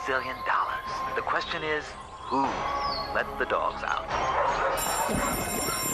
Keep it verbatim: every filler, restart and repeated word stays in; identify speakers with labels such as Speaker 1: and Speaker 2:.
Speaker 1: zillion dollars. The question is, who let the dogs out?